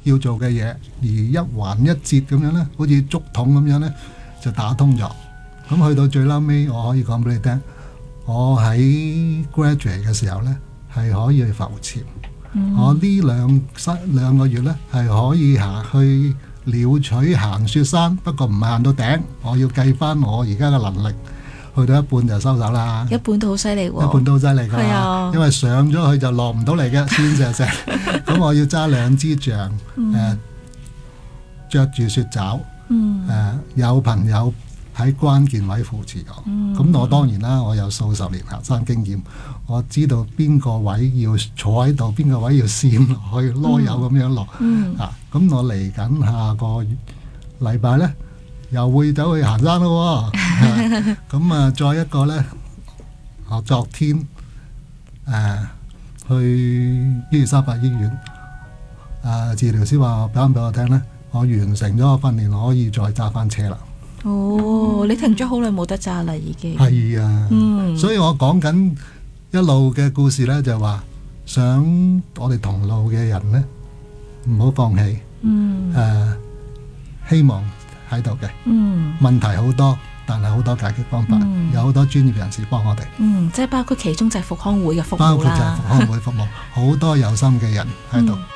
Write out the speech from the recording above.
要做嘅嘢，而一環一節咁樣呢，好似竹筒咁樣呢，就打通咗。咁去到最撈尾，我可以講俾你聽，我喺 graduate 嘅時候呢，係可以去浮潛。我呢兩個月呢，係可以行去鳥取行雪山，不過唔係行到頂，我要計翻我而家嘅能力，去到一半就收手啦。 一半都好犀利喎！ 一半都好犀利㗎係啊， 因為上咗去就落唔到嚟嘅，跣石石。咁我要揸2支杖，着住雪爪，有朋友喺關鍵位扶持我。咁我當然啦，我有數十年行山經驗，我知道邊個位要坐喺度，邊個位要跣落去，囉柚咁樣落。咁我嚟緊下個禮拜呢，又會走去行山咯。咁啊，再一個呢，我昨天去伊利沙伯醫院，治療師話講俾我聽呢，我完成咗個訓練，我可以再揸翻車啦。 哦，你停咗好耐冇得揸啦，已經。 係啊，所以我講緊一路嘅故事呢，就話想我哋同路嘅人呢，唔好放棄。希望喺度嘅。問題好多，但係好多解決方法，有好多專業人士幫我哋。 即係包括其中就係復康會嘅服務啦。 包括就係復康會服務，好多有心嘅人喺度。